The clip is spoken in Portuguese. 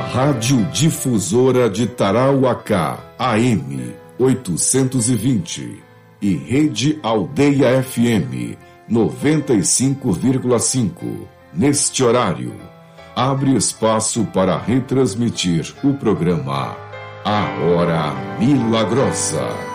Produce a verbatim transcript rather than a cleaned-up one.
Rádio Difusora de Tarauacá, A M oitocentos e vinte e Rede Aldeia F M noventa e cinco vírgula cinco. Neste horário, abre espaço para retransmitir o programa A Hora Milagrosa.